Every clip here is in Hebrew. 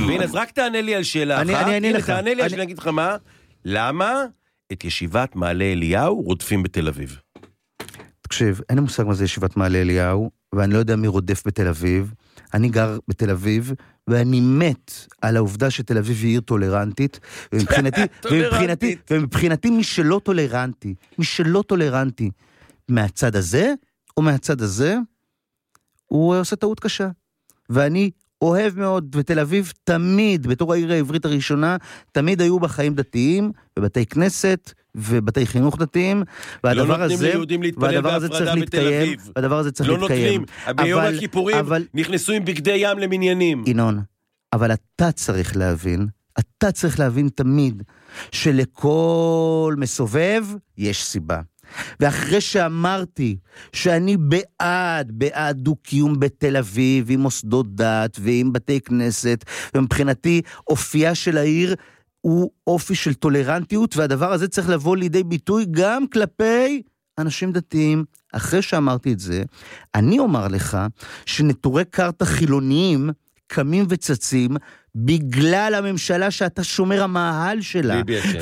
מבין? אז רק תענה לי על שאלה אחת. אני אענה לך. תענה לי, אני אגיד לך מה. למה את ישיבת מעלה אליהו רודפים בתל אביב? תקשיב, אין לי מושג מה זה ישיבת מעלה אליהו, ואני לא יודע מי רודף בתל אביב. אני גר בתל אביב, ואני מת על העובדה שתל אביב היא עיר טולרנטית, ומבחינתי מי שלא טולרנטי מהצד הזה, או מהצד הזה, הוא עושה טעות קשה. ואני אוהב מאוד, ותל אביב תמיד, בתור העיר העברית הראשונה, תמיד היו בחיים דתיים, בבתי כנסת, ובתי חינוך דתיים, והדבר הזה צריך להתקיים, והדבר הזה צריך להתקיים. ביום הכיפורים נכנסו עם בגדי ים למניינים. ינון, אבל אתה צריך להבין תמיד, שלכל מסובב יש סיבה. ואחרי שאמרתי שאני בעד דו-קיום בתל אביב, עם מוסדות דת ועם בתי כנסת, ומבחינתי אופייה של העיר הוא אופי של טולרנטיות, והדבר הזה צריך לבוא לידי ביטוי גם כלפי אנשים דתיים. אחרי שאמרתי את זה, אני אומר לך שנטורי קרתא חילוניים קמים וצצים בגלל הממשלה שאתה שומר המאהל שלה,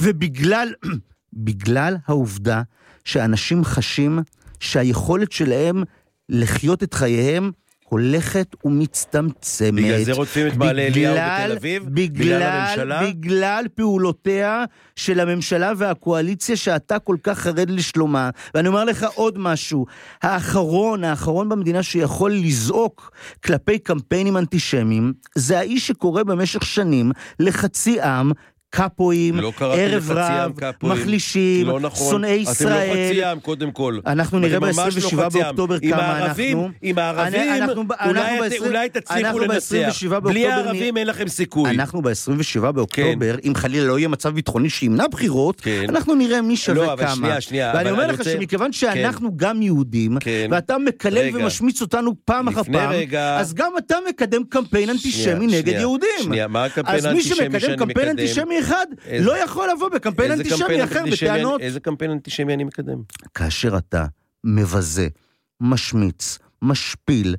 ובגלל העובדה שאנשים חשים שהיכולת שלהם לחיות את חייהם הולכת ומצטמצמת. בגלל זה רודפים את מעלה אליהו בתל אביב? בגלל הממשלה? בגלל פעולותיה של הממשלה והקואליציה שאתה כל כך חרד לשלומה. ואני אומר לך עוד משהו, האחרון במדינה שיכול לזעוק כלפי קמפיינים אנטישמיים, זה האיש שקורא במשך שנים לחצי עם, קפואים, ערב רב, מחלישים, שונאי ישראל. אתם לא חצי עם קודם כל. אנחנו נראה ב-27 באוקטובר כמה אנחנו. עם הערבים, אולי תצליחו לנצח. בלי הערבים אין לכם סיכוי. אנחנו ב-27 באוקטובר, אם חלילה לא יהיה מצב ביטחוני שימנע בחירות, אנחנו נראה מי שווה כמה. ואני אומר לך שמכיוון שאנחנו גם יהודים, ואתה מקלל ומשמיץ אותנו פעם אחר פעם, אז גם אתה מקדם קמפיין אנטישמי נגד יהודים. אז מי שמקדם קמפיין אנטישמי אחד, לא יכול לבוא בקמפיין אנטישמי אחר בטענות. איזה קמפיין אנטישמי אני מקדם? כאשר אתה מבזה, משמיץ, משפיל,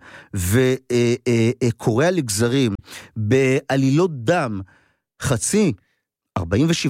וקורא לגזרים, בעלילות דם, 47%,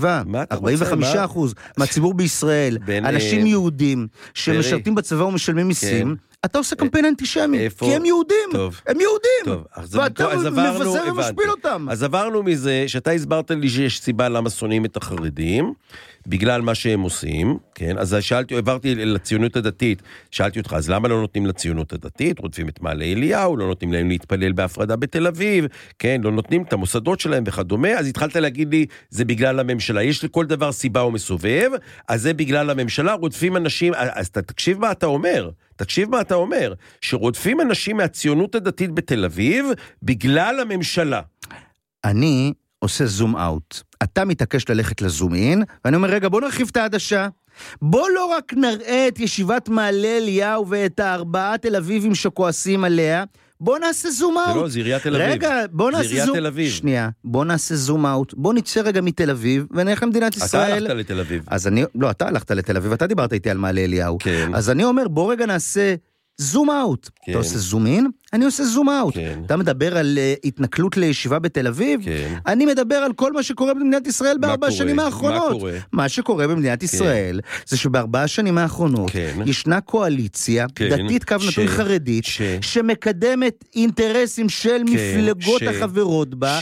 45% מהציבור בישראל, אנשים יהודים, שמשרתים בצבא ומשלמים מיסים, אתה עושה קמפיין אנטישמי, כי הם יהודים, הם יהודים, ואתה מבזר ומשפיל אותם. אז עברנו מזה, שאתה הסברת לי שיש סיבה למה שונאים את החרדים, בגלל מה שהם עושים, כן? אז עברתי לציונות הדתית, שאלתי אותך, אז למה לא נותנים לציונות הדתית? רודפים את מעלה אליהו, לא נותנים להם להתפלל בהפרדה בתל אביב, כן? לא נותנים את המוסדות שלהם וכדומה, אז התחלת להגיד לי, זה בגלל הממשלה, יש לכל דבר סיבה ומסובב, אז זה בגלל הממשלה, רודפים אנשים, אז תקשיב מה אתה אומר, שרודפים אנשים מהציונות הדתית בתל אביב, בגלל הממשלה. אני עושה זום אאוט. אתה מתעקש ללכת לזום אין, ואני אומר, רגע, בוא נרחיב את העדשה. בוא לא רק נראה את ישיבת מעלה אליהו ואת 4 תל אביבים שכועסים עליה, בוא נעשה זום אאוט. זה לא, זה עיריית תל אביב. רגע, בוא נעשה זום... שנייה, בוא נעשה זום אאוט. בוא נצא רגע מתל אביב, ונלך למדינת ישראל. אתה הלכת לתל אביב. אז אני... לא, אתה הלכת לתל אביב, אתה דיברת איתי על מעלה אליהו. כן. אז אני אומר, בוא רגע נעשה זום אאוט. כן. אתה עושה זום אין? אני עושה זום אאוט. כן. אתה מדבר על התנכלות לישיבה בתל אביב? כן. אני מדבר על כל מה שקורה במדינת ישראל ב4 השנים האחרונות. מה קורה? מה שקורה במדינת ישראל, זה שב4 השנים האחרונות, ישנה קואליציה, דתית קו נתון חרדית, שמקדמת אינטרסים של מפלגות החברות בה,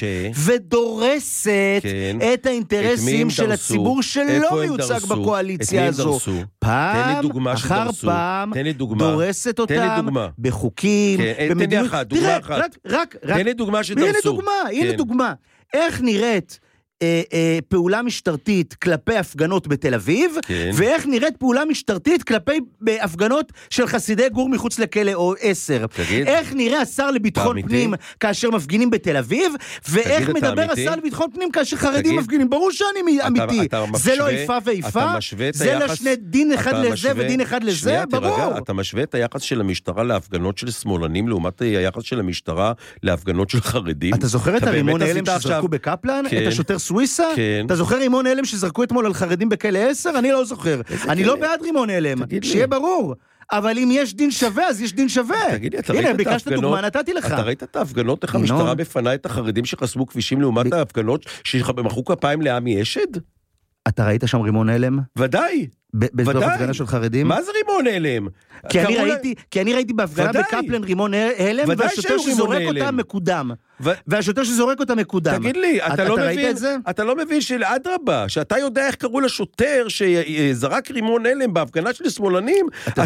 ודורסת את האינטרסים של הציבור שלא מיוצג בקואליציה הזו. פעם אחר פעם דורסת אותם בחוקים, תן לי אחת, דוגמה אחת. תן לי דוגמה שדרסו. הנה דוגמה. איך נראית פעולה משטרתית כלפי הפגנות בתל אביב, ואיך נראית פעולה משטרתית כלפי הפגנות של חסידי גור מחוץ לכלא או 10. איך נראה השר לביטחון פנים כאשר מפגינים בתל אביב, ואיך מדבר השר לביטחון פנים כאשר חרדים מפגינים. ברור שאני אמיתי. זה לא איפה ואיפה, זה לשני דין אחד לזה ודין אחד לזה, ברור. אתה משווה את היחס של המשטרה להפגנות של שמאלנים, לעומת היחס של המשטרה להפגנות של חרדים. אתה זוכר את הרימון האלם שזרקו בקפלן? את השוטר סוויסה? כן. אתה זוכר רימון אלם שזרקו אתמול על חרדים בכלא 10? אני לא זוכר. אני לא בעד רימון אלם, שיהיה ברור. אבל אם יש דין שווה, אז יש דין שווה. תגידי, אתה הנה, ראית את ביקשת ההפגנות? דוגמה, נתתי לך. אתה ראית את ההפגנות, איך המשטרה בפנה את החרדים שחסמו כבישים לעומת ההפגנות שמחאו כפיים לעמי אשד? אתה ראית שם רימון הלם? ודאי. בהפגנה של חרדים? מה זה רימון הלם? כי אני ראיתי בהפגנה בקפלן רימון הלם, והשוטר שזורק אותה מקודם. והשוטר שזורק אותה מקודם. תגיד לי, אתה לא מבין שלאדרבה, שאתה יודע איך קראו לשוטר שזרק רימון הלם בהפגנה של שמאלנים, אתה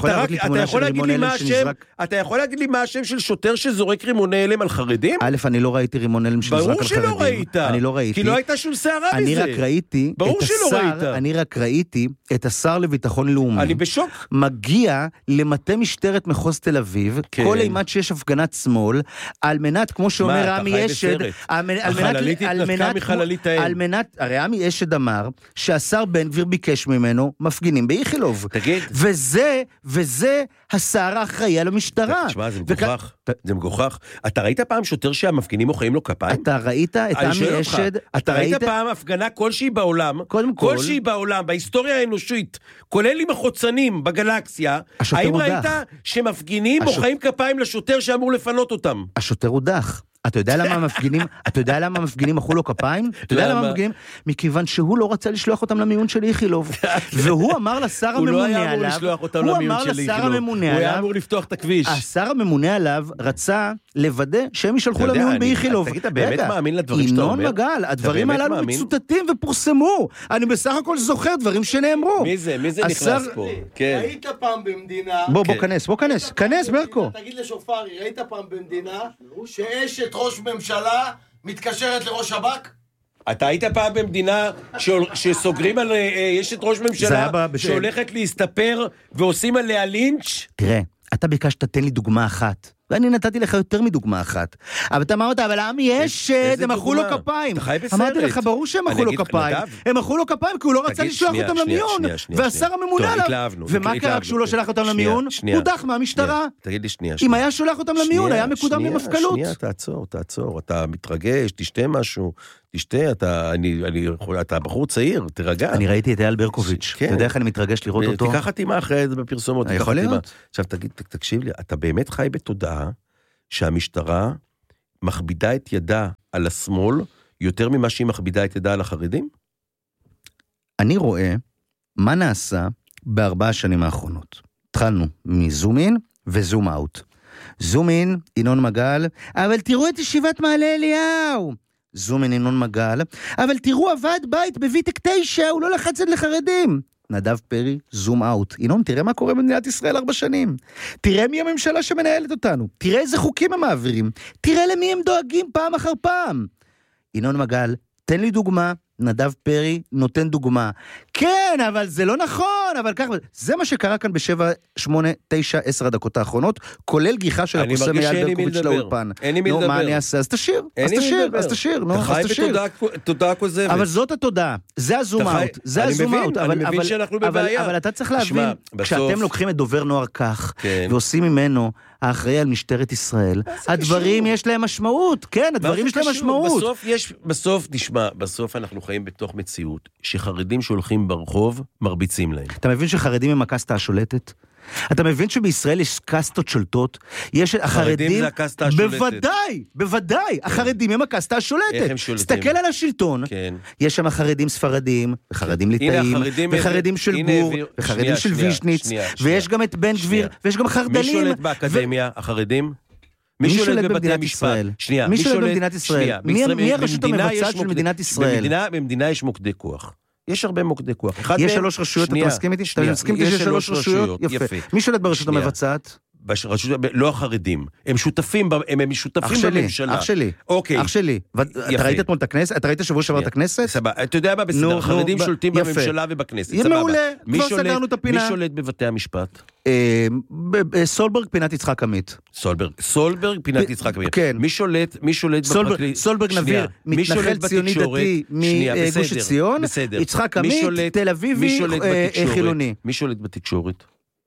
יכול להגיד לי מה השם של שוטר שזורק רימון הלם על חרדים? א', אני לא ראיתי רימון הלם שזרק על חרדים. ברור שלא ראית. אני לא ראיתי. כי לא הייתה שום שערה מזה. אני רק ראיתי את השר לביטחון לאומי. אני בשוק. מגיע למטה משטרת מחוז תל אביב, כל אימת שיש הפגנת שמאל, על מנת, כמו שאומר עמי אשד, הרי עמי אשד אמר שהשר בן גביר ביקש ממנו מפגינים באיכילוב. תגיד. וזה השר האחראי על המשטרה. תשמע, זה מגוחך. אתה ראית פעם שוטר שהמפגינים מוחאים לו כפיים? אתה ראית את עמי אשד? אתה ראית פעם הפגנה כלשהי בעולם, כלשהי בעולם, בהיסטוריה האנושית, כולל עם החוצנים בגלקסיה, האם ראית שמפגינים מוחאים כפיים לשוטר שאמור לפנות אותם? השוטר הודח. אתה יודע למה המפגינים מחאו לו כפיים? אתה יודע למה המפגינים? מכיוון שהוא לא רצה לשלוח אותם למיון של איכילוב. והוא אמר לשר הממונה עליו, הוא לא היה אמור לשלוח אותם למיון של איכילוב. הוא היה אמור לפתוח את הכביש. השר הממונה עליו רצה לוודא שהם ישלחו למיון באיכילוב. אתה באמת מאמין לדברים שאתה אומר? ינון מגל, הדברים הללו מצוטטים ופורסמו. אני בסך הכל זוכר דברים שנאמרו. מי זה נכנס פה? ראית פעם במדינה... בוא כנס ברקו. תגיד לשופרי, ראית פעם במדינה שאשת ראש ממשלה מתקשרת לראש שב"כ? אתה היית פעם במדינה שסוגרים על אשת ראש ממשלה שהולכת להסתפר ועושים עליה לינץ'? תראה, אתה ביקשת תן לי דוגמה אחת. ואני נתתי לך יותר מדוגמה אחת. אבל אתה אמרת, אבל עמי אשד, הם מחאו לו כפיים. אמרתי לך, ברור שהם מחאו לו כפיים. הם מחאו לו כפיים כי הוא לא רצה לשלוח אותם למיון. והשר הממונה עליו. ומה קרה כשהוא לא שלח אותם למיון? הוא דח מהמשטרה. תגיד לי שנייה. אם היה שולח אותם למיון, היה מקודם למפכ"לות. שנייה, תעצור. אתה מתרגש, תשתה משהו. תשתה, אתה בחור צעיר, תרגע. אני ראיתי את אייל ברקוביץ'. אתה יודע איך אני מתרגש לראות אותו? תיקח חתימה אחרי זה בפרסומות. יכול להיות. עכשיו תקשיב לי, אתה באמת חי בתודעה שהמשטרה מכבידה את ידה על השמאל יותר ממה שהיא מכבידה את ידה על החרדים? אני רואה מה נעשה ב4 השנים האחרונות. התחלנו מזום אין וזום אאוט. זום אין, ינון מגל, אבל תראו את ישיבת מעלה אליהו. זום אין, ינון מגל, אבל תראו עבד בית בביטק 9, הוא לא לחץ את לחרדים. נדב פרי, זום אאוט. ינון, תראה מה קורה במדינת ישראל 4 שנים. תראה מי הממשלה שמנהלת אותנו. תראה איזה חוקים הם מעבירים. תראה למי הם דואגים פעם אחר פעם. ינון מגל, תן לי דוגמה. נדב פרי נותן דוגמה. כן, אבל זה לא נכון, אבל ככה, זה מה שקרה כאן ב7, 8, 9, 10 הדקות האחרונות, כולל גיחה של הקוסם אייל ברקוביץ' לאולפן. אין לי מי לדבר. מה אני אעשה? אז תשאיר. אתה חי בתודעה כוזבת. אבל זאת התודעה. זה הזום אאוט. אני מבין שאנחנו בבעיה. אבל אתה צריך להבין, כשאתם לוקחים את דובר נוער כך, ועושים ממנו האחראי על משטרת ישראל, הדברים יש להם משמעות. כן, הדברים יש להם משמעות. בסוף, תשמע, בסוף אנחנו חיים בתוך מציאות שחרדים שהולכים ברחוב מרביצים להם. אתה מבין שחרדים הם הקסטה השולטת? אתה מבין שבישראל יש קסטות שולטות? יש החרדים... זה הקסטה השולטת. בוודאי. החרדים הם הקסטה השולטת. איך הם שולטים? תסתכל על השלטון. יש שם חרדים ספרדים, וחרדים ליטאים, וחרדים של גור, וחרדים של וישניץ, ויש גם את בן גביר, ויש גם חרדלים. מי שולט באקדמיה? החרדים? מי שולט במדינת ישראל? שנייה. מי שולט במדינת ישראל? מי הרשות המבצעת של מדינת ישראל? במדינה יש מוקדי כוח. יש הרבה מוקדי כוח. יש 3 רשויות, אתה מסכים איתי? אתה מסכים איתי שיש 3 רשויות? יפה. מי שולט ברשות המבצעת? לא החרדים. הם שותפים בממשלה. אח שלי. אתה ראית אתמול את הכנסת? אתה ראית שבוע שעבר את הכנסת? סבבה. אתה יודע מה בסדר? החרדים שולטים בממשלה ובכנסת. מעולה. כבר סגרנו את הפינה. מי שולט בבתי המשפט? סולברג, פינת יצחק עמית. סולברג, פינת יצחק עמית. כן. מי שולט בפרקליטות? סולברג נביר, מתנחל ציוני דתי מגוש עציון, יצחק עמית, תל אביבי, חילוני. מי שולט בתקשורת?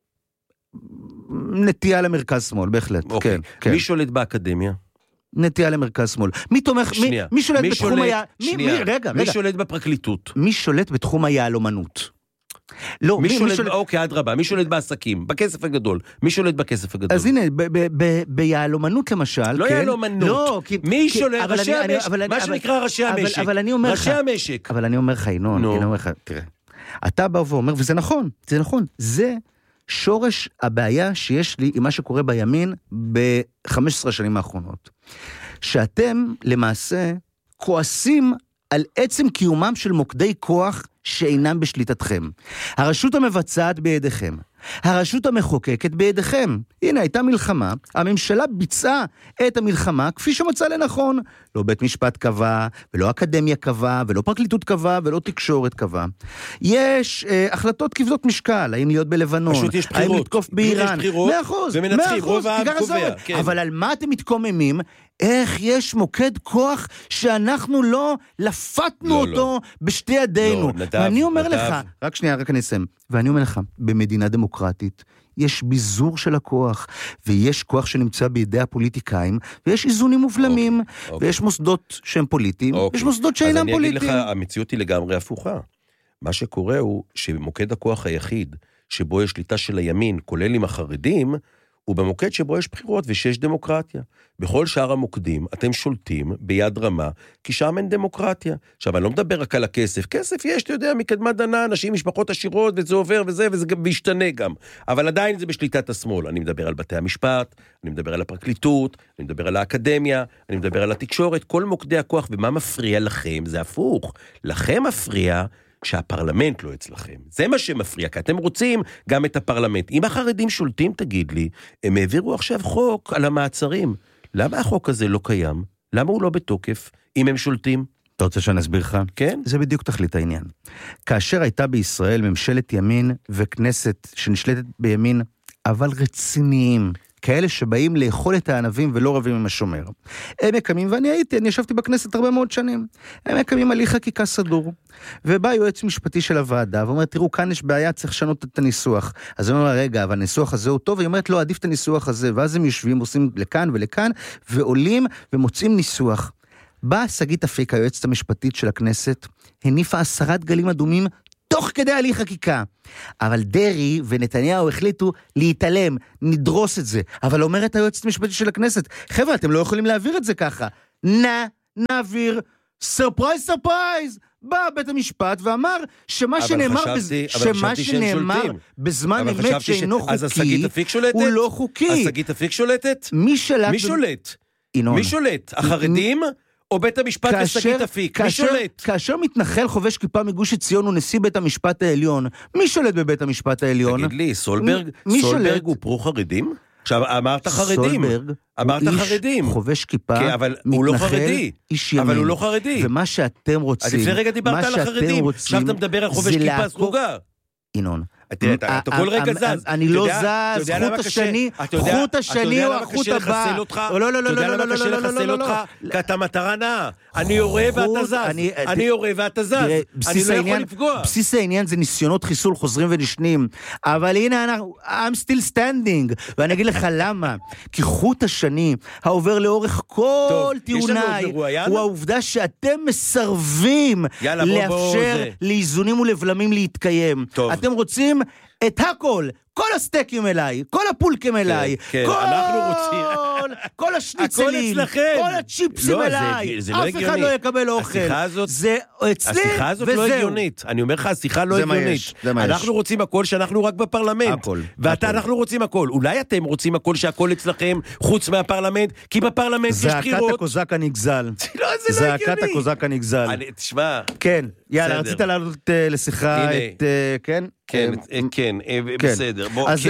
נטייה למרכז שמאל, בהחלט. כן. מי שולט באקדמיה? נטייה למרכז שמאל. מי שולט בתחום רגע. מי שולט בפרקליטות? מי שולט בתחום היהלומנות? לא, מי שולט, אוקיי, עד רבה, מי שולט בעסקים, בכסף הגדול, מי שולט בכסף הגדול? אז הנה, ביעלומנות למשל, לא יעלומנות, מי שולט, ראשי המשק, מה שנקרא ראשי המשק, ראשי המשק. אבל אני אומר לך, ינון, אני אומר לך, תראה, אתה בא ואומר, וזה נכון, זה שורש הבעיה שיש לי עם מה שקורה בימין ב-15 השנים האחרונות. שאתם למעשה כועסים על עצם קיומם של מוקדי כוח שאינם בשליטתכם. הרשות המבצעת בידיכם. הרשות המחוקקת בידיכם. הנה, הייתה מלחמה, הממשלה ביצעה את המלחמה כפי שמצא לנכון. לא בית משפט קבע, ולא אקדמיה קבע, ולא פרקליטות קבע, ולא תקשורת קבע. יש החלטות כבדות משקל, האם להיות בלבנון, פשוט יש בחירות. האם לתקוף באיראן. 100%, ומנצחים, רוב העם קובע. כן. אבל על מה אתם מתקוממים? איך יש מוקד כוח שאנחנו לא לפתנו אותו בשתי ידינו. ואני אומר לך, רק שנייה, רק אני אסיים. ואני אומר לך, במדינה דמוקרטית, יש ביזור של הכוח, ויש כוח שנמצא בידי הפוליטיקאים, ויש איזונים מובלמים, ויש מוסדות שהם פוליטיים, ויש מוסדות שאינם פוליטיים. אז אני אגיד לך, המציאות היא לגמרי הפוכה. מה שקורה הוא שבמוקד הכוח היחיד, שבו יש שליטה של הימין, כולל עם החרדים, הוא במוקד שבו יש בחירות ושיש דמוקרטיה. בכל שאר המוקדים אתם שולטים ביד רמה, כי שם אין דמוקרטיה. עכשיו, אני לא מדבר רק על הכסף. כסף יש, אתה יודע, מקדמת דנה, אנשים, משפחות עשירות, וזה עובר וזה גם משתנה גם. אבל עדיין זה בשליטת השמאל. אני מדבר על בתי המשפט, אני מדבר על הפרקליטות, אני מדבר על האקדמיה, אני מדבר על התקשורת, כל מוקדי הכוח, ומה מפריע לכם? זה הפוך. לכם מפריע שהפרלמנט לא אצלכם. זה מה שמפריע, כי אתם רוצים גם את הפרלמנט. אם החרדים שולטים, תגיד לי, הם העבירו עכשיו חוק על המעצרים. למה החוק הזה לא קיים? למה הוא לא בתוקף, אם הם שולטים? אתה רוצה שאני אסביר לך? כן. זה בדיוק תכלית העניין. כאשר הייתה בישראל ממשלת ימין וכנסת שנשלטת בימין, אבל רציניים, כאלה שבאים לאכול את הענבים ולא רבים עם השומר. הם מקמים, ואני ישבתי בכנסת הרבה מאוד שנים, הם מקמים הליך חקיקה סדור, ובא יועץ משפטי של הוועדה, ואומר, תראו, כאן יש בעיה, צריך לשנות את הניסוח. אז אני אומר, רגע, אבל הניסוח הזה הוא טוב, והיא אומרת, לא, עדיף את הניסוח הזה, ואז הם יושבים, עושים לכאן ולכאן, ועולים ומוצאים ניסוח. באה שגית אפיק, היועצת המשפטית של הכנסת, הניפה 10 דגלים אדומים, תוך כדי הליך חקיקה. אבל דרי ונתניהו החליטו להתעלם, נדרוס את זה. אבל אומרת היועצת המשפטית של הכנסת, חבר'ה, אתם לא יכולים להעביר את זה ככה. נעביר, סרפרייז, סרפרייז. בא בית המשפט ואמר שמה שנאמר בזמן אמת שאינו חוקי, הוא לא חוקי. אז שגית אפיק שולטת? מי שולט? מי שולט? החרדים? או בית המשפט ושגית אפיק, מי שולט? כאשר מתנחל חובש כיפה מגוש עציון הוא נשיא בית המשפט העליון, מי שולט בבית המשפט העליון? תגיד לי, סולברג הוא פרו חרדים? עכשיו, אמרת חרדים. אמרת חרדים. חובש כיפה, אבל הוא לא חרדי. איש ימין. אבל הוא לא חרדי. ומה שאתם רוצים, אז לפני רגע דיברת על החרדים, עכשיו אתה מדבר על חובש כיפה סרוגה. ינון. אתה כל רגע זז. אני לא זז, חוט השני או החוט הבא. אתה יודע למה קשה לחסל אותך? כי אתה מטרה נעה. אני יורה ואתה זז. אני יורה ואתה זז. אני לא יכול לפגוע. בסיס העניין זה ניסיונות חיסול חוזרים ונשנים. אבל הנה, I'm still standing. ואני אגיד לך למה. כי חוט השני העובר לאורך כל טיעוניי, הוא העובדה שאתם מסרבים לאפשר לאיזונים ולבלמים להתקיים. אתם רוצים את הכל, כל הסטייקים אליי, כל הפולקים אליי, אנחנו רוצים, כל השניצלים, כל הצ'יפסים אליי, אף אחד לא יקבל אוכל. זה אצלי השיחה הזאת לא הגיונית. אני אומר לך, השיחה לא הגיונית. אנחנו רוצים הכל שאנחנו רק בפרלמנט. אנחנו רוצים הכל. אולי אתם רוצים הכל שהכל אצלכם חוץ מהפרלמנט, כי בפרלמנט יש בחירות. זעקת הקוזק הנגזל. זעקת הקוזק הנגזל. תשמע. כן, יאללה, רצית לעלות לשיחה את... כן, בסדר. אז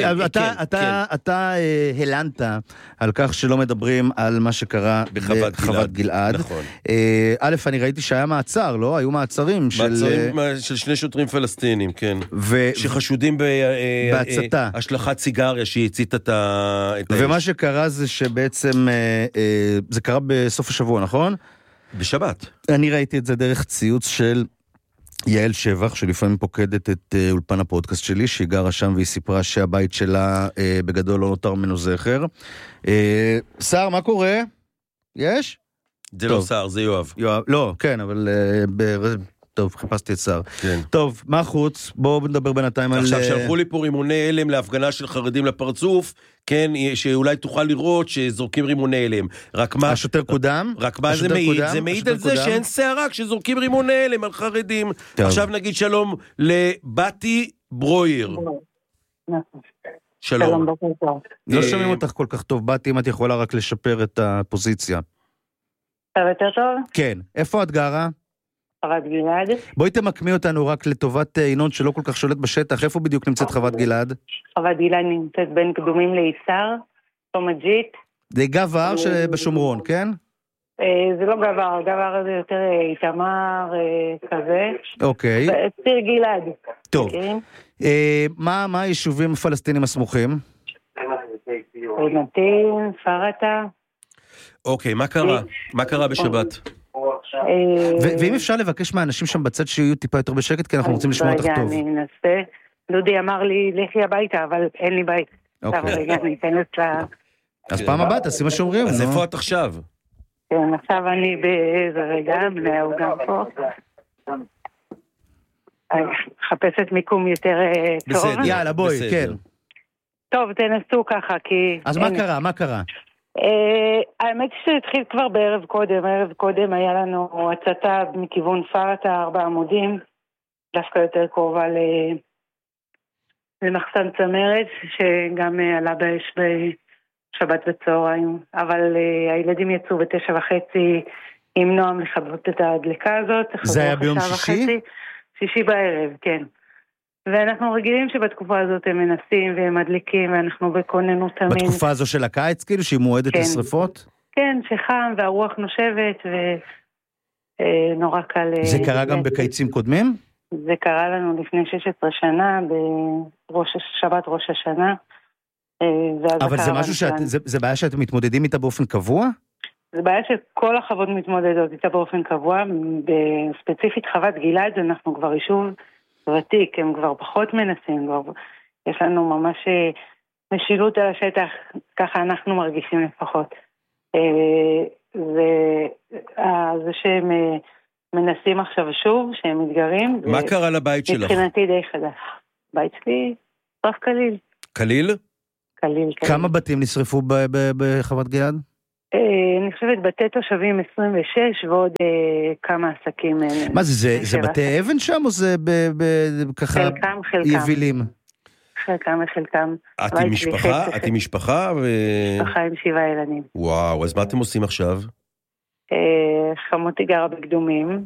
אתה הלנת על כך שלא מדברים על מה שקרה בחוות גלעד. נכון. א', אני ראיתי שהיה מעצר, לא? היו מעצרים של 2 שוטרים פלסטינים, כן. שחשודים בהצתה. השלכת סיגריה שהיא הציתה את האש. ומה שקרה זה שבעצם, זה קרה בסוף השבוע, נכון? בשבת. אני ראיתי את זה דרך ציוץ של יעל שבח, שלפעמים פוקדת את אולפן הפודקאסט שלי, שהיא גרה שם והיא סיפרה שהבית שלה בגדול לא נותר ממנו זכר. שר, מה קורה? יש? זה לא שר, זה יואב. לא, כן, אבל טוב, חיפשתי את שר. כן. טוב, מה חוץ? בואו נדבר בינתיים על... עכשיו, שלחו לי פה רימוני הלם להפגנה של חרדים לפרצוף, כן, שאולי תוכל לראות שזורקים רימוני הלם. רק מה... השוטר קודם? רק מה זה מעיד? זה מעיד על זה שאין שערה כשזורקים רימוני הלם על חרדים. עכשיו נגיד שלום לבתי ברויר. שלום. לא שומעים אותך כל כך טוב, באתי, אם את יכולה רק לשפר את הפוזיציה. יותר טוב? כן. איפה את גרה? חוות גלעד. בואי תמקמי אותנו רק לטובת ינון שלא כל כך שולט בשטח. איפה בדיוק נמצאת חוות גלעד? חוות גלעד נמצאת בין קדומים לישר, תומג'ית. זה גב ההר שבשומרון, כן? זה לא גבר, גבר זה יותר איתמר כזה. אוקיי. ציר גלעד. טוב. מה היישובים הפלסטינים הסמוכים? נתין, פרטה. אוקיי, מה קרה? מה קרה בשבת? ואם אפשר לבקש מהאנשים שם בצד שיהיו טיפה יותר בשקט, כי אנחנו רוצים לשמוע אותך טוב. רגע, אני אנסה. דודי אמר לי, לכי הביתה, אבל אין לי בית. רגע, אני אתן את לה... אז פעם הבאה, תעשי מה שאומרים. אז איפה את עכשיו? כן, עכשיו אני באיזה רגע, הוא גם פה. חפשת מיקום יותר טוב. בסדר, יאללה, בואי, כן. טוב, תנסו ככה, כי... אז מה קרה? מה קרה? האמת שהתחיל כבר בערב קודם היה לנו הצתה מכיוון פרטה, 4 עמודים, דווקא יותר קרובה למחסן צמרת, שגם עלה באש בשבת בצהריים, אבל הילדים יצאו 9:30 עם נועם לכבות את ההדלקה הזאת. זה היה ביום שישי? שישי בערב, כן. ואנחנו רגילים שבתקופה הזאת הם מנסים והם מדליקים, ואנחנו בכוננות תמיד. בתקופה הזו של הקיץ, כאילו, שהיא מועדת לשריפות? כן, שחם והרוח נושבת, ונורא קל... זה קרה גם בקיצים קודמים? זה קרה לנו לפני 16 שנה, בשבת ראש השנה. אבל זה משהו זה בעיה שאתם מתמודדים איתה באופן קבוע? זה בעיה שכל החוות מתמודדות איתה באופן קבוע, בספציפית חוות גלעד, אנחנו כבר יישוב ותיק, הם כבר פחות מנסים, יש לנו ממש משילות על השטח, ככה אנחנו מרגישים לפחות. זה שהם מנסים עכשיו שוב, שהם מתגרים. מה קרה לבית שלך? מבחינתי די חדש. בית שלי, רף קליל. קליל? קליל. כמה בתים נשרפו בחוות גלעד? אני חושבת בתי תושבים 26 ועוד כמה עסקים. מה זה בתי אבן שם או זה ככה יבילים? חלקם. את עם משפחה? משפחה עם 7 ילדים. וואו, אז מה אתם עושים עכשיו? חמותי גרה בקדומים,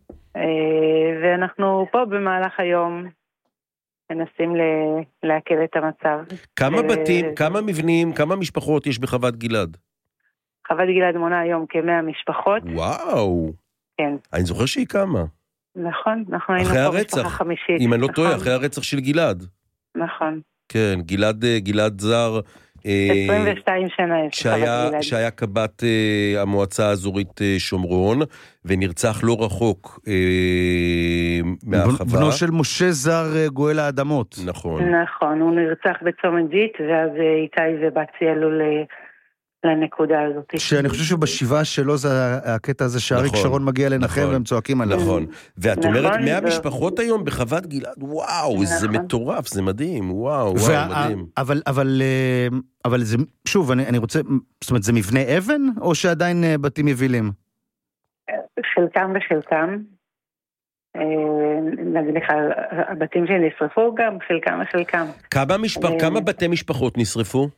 ואנחנו פה במהלך היום מנסים להקל את המצב. כמה בתים, כמה מבנים, כמה משפחות יש בחוות גלעד? חוות גלעד מונה היום כ100 משפחות. וואו. כן. אני זוכר שהיא קמה. נכון, אנחנו היינו פה משפחה חמישית. אם אני לא טועה, אחרי הרצח של גלעד. נכון. כן, גלעד זר. 22 שנה יש חוות גלעד. שהיה קב"ט המועצה האזורית שומרון, ונרצח לא רחוק מהחווה. בנו של משה זר גואל האדמות. נכון, הוא נרצח בצומג'ית, ואז איתי ובצי עלו לנקודה הזאת. שאני חושב שבשבעה שלו זה הקטע הזה שאריק שרון מגיע לנחם והם צועקים עליו. נכון. ואת אומרת 100 משפחות היום בחוות גלעד, וואו, זה מטורף, זה מדהים, וואו, מדהים. אבל זה, שוב, אני רוצה, זאת אומרת, זה מבנה אבן, או שעדיין בתים יבילים? חלקם וחלקם. נגיד לך, הבתים שנשרפו גם, חלקם וחלקם. כמה בתי משפחות נשרפו?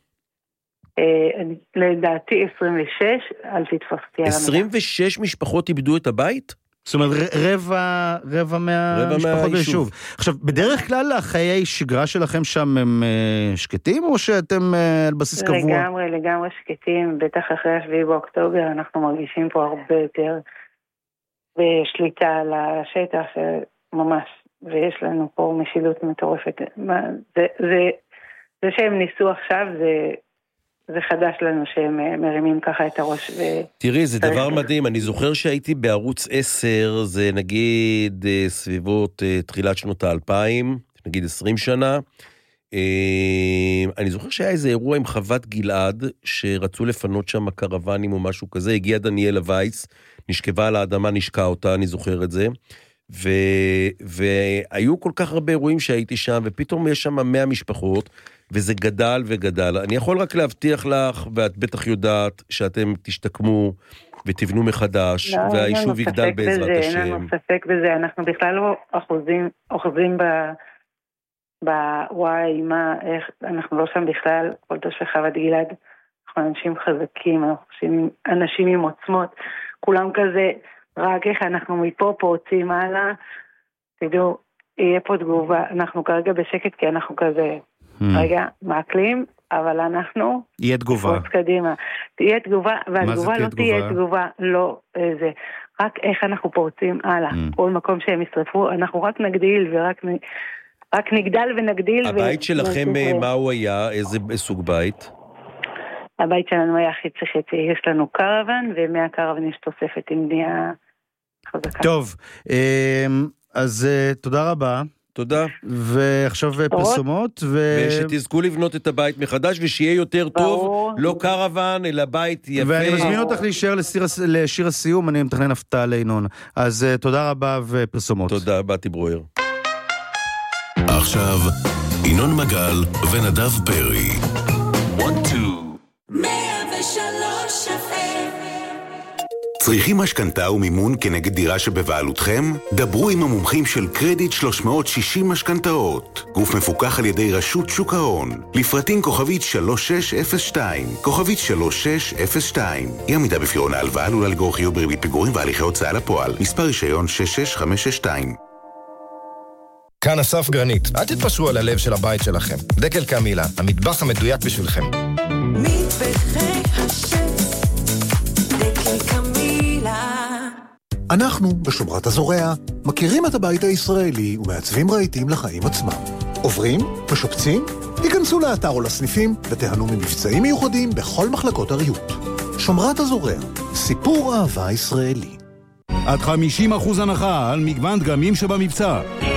לדעתי 26, אל תתפסתי על 26 משפחות איבדו את הבית? זאת אומרת, רבע מהמשפחות ביישוב. עכשיו, בדרך כלל החיי שגרה שלכם שם הם שקטים, או שאתם על בסיס קבוע? לגמרי שקטים, בטח אחרי 7 באוקטובר, אנחנו מרגישים פה הרבה יותר בשליטה על השטח, ממש, ויש לנו פה משילות מטורפת. זה שהם ניסו עכשיו, זה חדש לנו שהם מרימים ככה את הראש. תראי, זה דבר מדהים. אני זוכר שהייתי בערוץ 10, זה נגיד סביבות תחילת שנות ה-2000, נגיד 20 שנה. אני זוכר שהיה איזה אירוע עם חוות גלעד, שרצו לפנות שם קרוונים או משהו כזה. הגיע דניאלה וייס, נשכבה על האדמה, נשקע אותה, אני זוכר את זה. והיו כל כך הרבה אירועים שהייתי שם, ופתאום יש שם 100 משפחות, וזה גדל וגדל. אני יכול רק להבטיח לך, ואת בטח יודעת, שאתם תשתקמו ותבנו מחדש, והיישוב יגדל בעזרת השם. אין לנו ספק בזה, אנחנו בכלל לא אוחזים בוואי, מה, איך, אנחנו לא שם בכלל, כל תושבי חוות גלעד, אנחנו אנשים חזקים, אנחנו אנשים עם עוצמות, כולם כזה, רק איך אנחנו מפה פורצים הלאה, תדעו, יהיה פה תגובה, אנחנו כרגע בשקט, כי אנחנו כזה, רגע, מעקלים, אבל אנחנו... יהיה תגובה. קדימה. תהיה תגובה, והתגובה לא תהיה תגובה, לא זה. רק איך אנחנו פורצים הלאה. כל מקום שהם ישרפו, אנחנו רק נגדיל רק נגדל ונגדיל. הבית שלכם, מה הוא היה? איזה סוג בית? הבית שלנו היה חצי. יש לנו קרוון, ומהקרוון יש תוספת עם בנייה חזקה. טוב, אז תודה רבה. תודה. ועכשיו פרסומות. ושתזכו לבנות את הבית מחדש, ושיהיה יותר טוב, לא קרוון, אלא בית יפה. ואני מזמין אותך להישאר לשיר הסיום, אני מתכנן הפתעה לעינון. אז תודה רבה ופרסומות. תודה, באתי ברואר. עכשיו, ינון מגל ונדב פרי. 1-2 צריכים משכנתה ומימון כנגד דירה שבבעלותכם? דברו עם המומחים של קרדיט 360 משכנתאות. גוף מפוקח על ידי רשות שוק ההון. לפרטים כוכבית 3602. כוכבית 3602. אי עמידה בפירעון ההלוואה עלולה לגרור חיוב בריבית פיגורים והליכי הוצאה לפועל. מספר רישיון 66562. כאן אסף גרנית. אל תתפשרו על הלב של הבית שלכם. דקל קמילה, המטבח המדויק בשבילכם. מטבחי השף, דקל קמילה. אנחנו, בשומרת הזורע, מכירים את הבית הישראלי ומעצבים רהיטים לחיים עצמם. עוברים, משפצים, היכנסו לאתר או לסניפים ותיהנו ממבצעים מיוחדים בכל מחלקות הריהוט. שומרת הזורע, סיפור אהבה ישראלי. עד 50% הנחה על מגוון דגמים שבמבצע.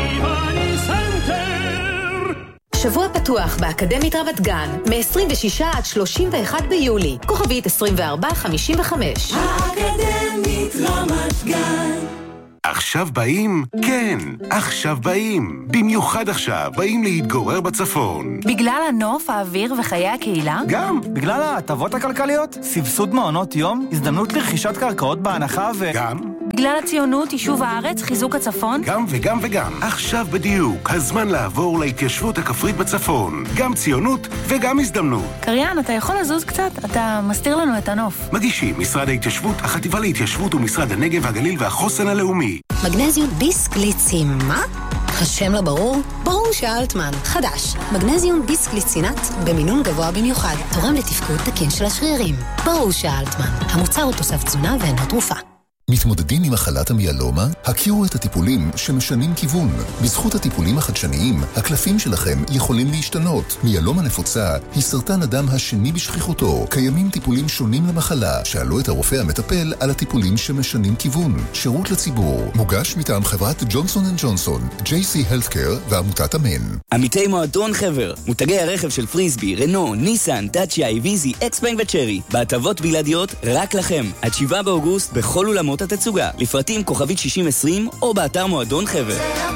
שבוע פתוח באקדמית רמת גן, מ-26 עד 31 ביולי, כוכבית 2455. האקדמית רמת גן. עכשיו באים? כן, עכשיו באים. במיוחד עכשיו באים להתגורר בצפון. בגלל הנוף, האוויר וחיי הקהילה? גם, בגלל ההטבות הכלכליות, סבסוד מעונות יום, הזדמנות לרכישת קרקעות בהנחה גם. בגלל הציונות, יישוב הארץ, חיזוק הצפון? גם וגם וגם. עכשיו בדיוק, הזמן לעבור להתיישבות הכפרית בצפון. גם ציונות וגם הזדמנות. קריין, אתה יכול לזוז קצת? אתה מסתיר לנו את הנוף. מגישים משרד ההתיישבות, החטיבה להתיישבות ומשרד הנגב והגליל והחוסן הלאומי. מגנזיום ביסקליצין, מה? השם לא ברור? ברור שאלטמן. חדש, מגנזיום ביסקליצינט במינון גבוה במיוחד, תורם לתפקוד תקין של השרירים. ברור שאלטמן. המוצר הוא תוסף תזונה ואינו תרופה. מתמודדים עם מחלת המיאלומה? הכירו את הטיפולים שמשנים כיוון. בזכות הטיפולים החדשניים, הקלפים שלכם יכולים להשתנות. מיאלומה נפוצה היא סרטן הדם השני בשכיחותו. קיימים טיפולים שונים למחלה. שאלו את הרופא המטפל על הטיפולים שמשנים כיוון. שירות לציבור. מוגש מטעם חברת ג'ונסון & ג'ונסון, JC Healthcare ועמותת אמן. עמיתי מועדון חבר. מותגי הרכב של פריסבי, רנו, ניסן, דאצ'יה, איביזי, אקספנג וצ'רי. בהטבות בלעדיות רק לכם. עד 7 באוגוסט בכל אולמות התצוגה. לפרטים כוכבית 6020 או באתר מועדון חבר.